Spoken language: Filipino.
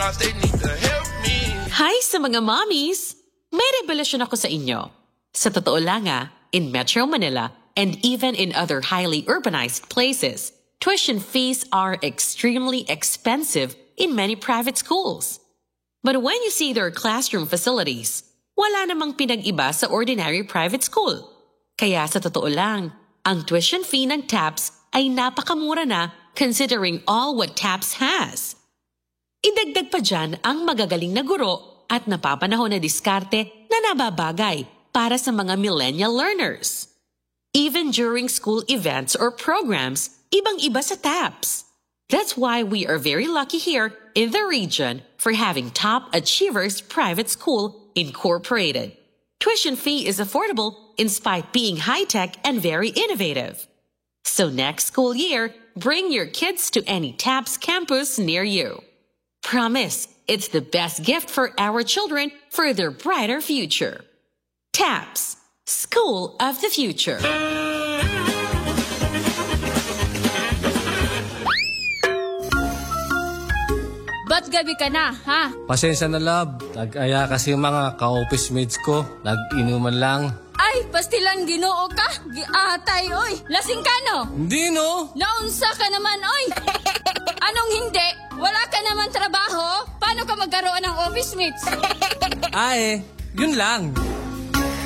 out, they need to help me. Hi sa mga mommies! May revelasyon ako sa inyo. Sa totoo lang in Metro Manila and even in other highly urbanized places, tuition fees are extremely expensive in many private schools. But when you see their classroom facilities, wala namang pinag-iba sa ordinary private school. Kaya sa totoo lang, ang tuition fee ng TAPS ay napakamura na considering all what TAPS has. Idagdag pa dyan ang magagaling na guro at napapanahon na diskarte na nababagay para sa mga millennial learners. Even during school events or programs, ibang-iba sa TAPS. That's why we are very lucky here in the region for having Top Achievers Private School Incorporated. Tuition fee is affordable in spite being high-tech and very innovative. So next school year, bring your kids to any TAPS campus near you. Promise, it's the best gift for our children for their brighter future. TAPS, School of the Future. Ba't gabi ka na, ha? Pasensya na, love. Tag-aya kasi yung mga ka-office mates ko. Nag-inuman lang. Ay, pastilan ginoo ka. Giatay, oy. Lasing ka, no? Hindi, no? Naunsa ka naman, oy. Anong hindi? Wala ka naman trabaho? Paano ka magkaroon ng office mates? Yun lang.